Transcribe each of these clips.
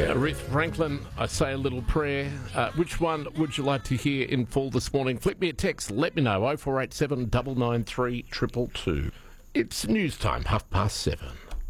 Aretha Franklin, I Say a Little Prayer. Which one would you like to hear in full this morning? Flip me a text, let me know, 0487 993 222. It's news time, 7:30.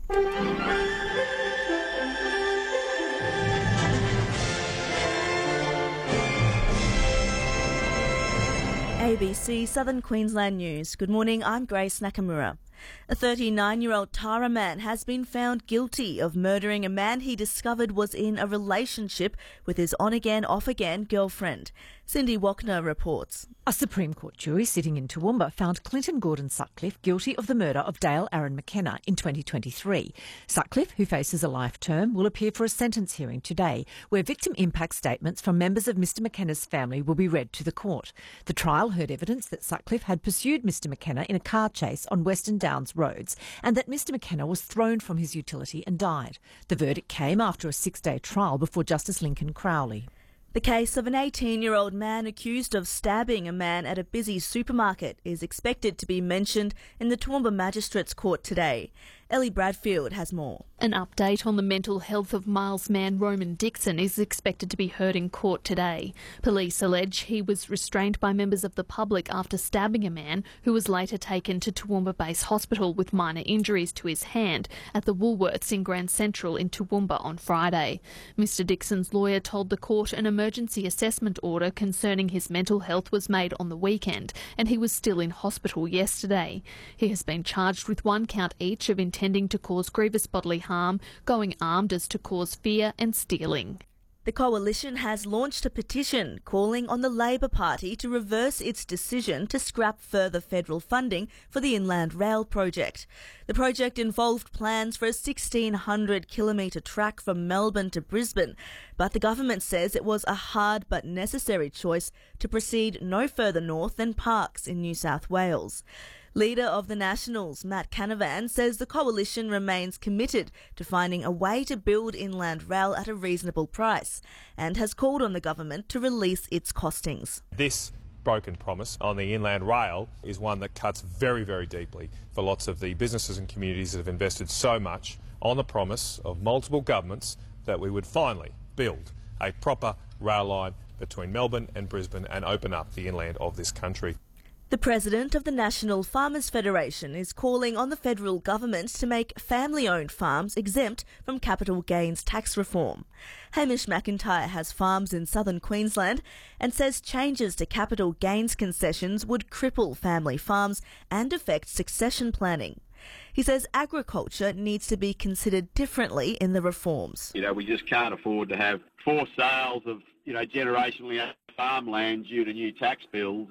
ABC Southern Queensland News. Good morning, I'm Grace Nakamura. A 39-year-old Tara man has been found guilty of murdering a man he discovered was in a relationship with his on-again, off-again girlfriend. Cindy Wachner reports. A Supreme Court jury sitting in Toowoomba found Clinton Gordon Sutcliffe guilty of the murder of Dale Aaron McKenna in 2023. Sutcliffe, who faces a life term, will appear for a sentence hearing today, where victim impact statements from members of Mr McKenna's family will be read to the court. The trial heard evidence that Sutcliffe had pursued Mr McKenna in a car chase on Western Downs roads and that Mr McKenna was thrown from his utility and died. The verdict came after a 6-day trial before Justice Lincoln Crowley. The case of an 18-year-old man accused of stabbing a man at a busy supermarket is expected to be mentioned in the Toowoomba Magistrates Court today. Ellie Bradfield has more. An update on the mental health of Miles man Roman Dixon is expected to be heard in court today. Police allege he was restrained by members of the public after stabbing a man who was later taken to Toowoomba Base Hospital with minor injuries to his hand at the Woolworths in Grand Central in Toowoomba on Friday. Mr Dixon's lawyer told the court an emergency assessment order concerning his mental health was made on the weekend and he was still in hospital yesterday. He has been charged with 1 count each of intending to cause grievous bodily harm, going armed as to cause fear and stealing. The Coalition has launched a petition calling on the Labor Party to reverse its decision to scrap further federal funding for the Inland Rail project. The project involved plans for a 1,600-kilometre track from Melbourne to Brisbane, but the government says it was a hard but necessary choice to proceed no further north than Parkes in New South Wales. Leader of the Nationals, Matt Canavan, says the Coalition remains committed to finding a way to build Inland Rail at a reasonable price and has called on the government to release its costings. This broken promise on the Inland Rail is one that cuts very, very deeply for lots of the businesses and communities that have invested so much on the promise of multiple governments that we would finally build a proper rail line between Melbourne and Brisbane and open up the inland of this country. The President of the National Farmers Federation is calling on the federal government to make family-owned farms exempt from capital gains tax reform. Hamish McIntyre has farms in southern Queensland and says changes to capital gains concessions would cripple family farms and affect succession planning. He says agriculture needs to be considered differently in the reforms. We just can't afford to have forced sales of, generationally owned farmland due to new tax bills.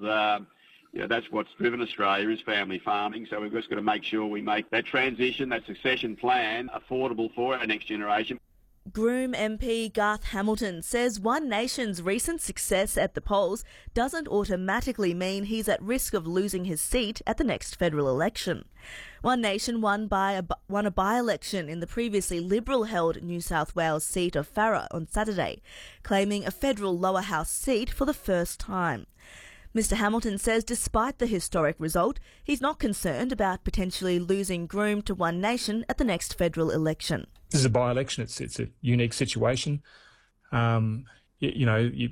That's what's driven Australia is family farming, so we've just got to make sure we make that transition, that succession plan, affordable for our next generation. Groom MP Garth Hamilton says One Nation's recent success at the polls doesn't automatically mean he's at risk of losing his seat at the next federal election. One Nation won a by-election in the previously Liberal-held New South Wales seat of Farrer on Saturday, claiming a federal lower house seat for the first time. Mr Hamilton says despite the historic result, he's not concerned about potentially losing Groom to One Nation at the next federal election. This is a by-election. It's a unique situation. You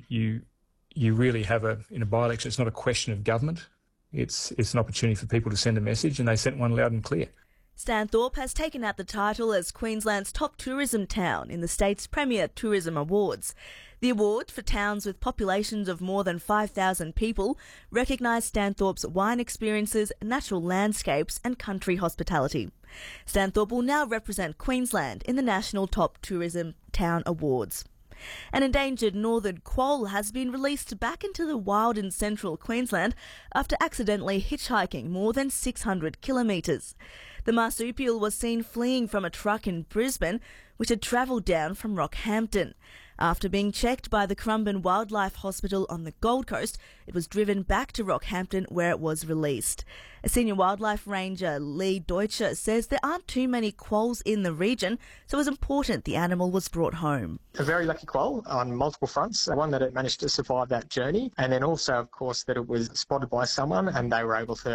really have in a by-election, it's not a question of government. It's an opportunity for people to send a message, and they sent one loud and clear. Stanthorpe has taken out the title as Queensland's top tourism town in the state's Premier Tourism Awards. The award for towns with populations of more than 5,000 people recognise Stanthorpe's wine experiences, natural landscapes and country hospitality. Stanthorpe will now represent Queensland in the National Top Tourism Town Awards. An endangered northern quoll has been released back into the wild in central Queensland after accidentally hitchhiking more than 600 kilometres. The marsupial was seen fleeing from a truck in Brisbane, which had travelled down from Rockhampton. After being checked by the Currumbin Wildlife Hospital on the Gold Coast, it was driven back to Rockhampton where it was released. A senior wildlife ranger, Lee Deutscher, says there aren't too many quolls in the region, so it was important the animal was brought home. A very lucky quoll on multiple fronts, one that it managed to survive that journey, and then also, of course, that it was spotted by someone and they were able to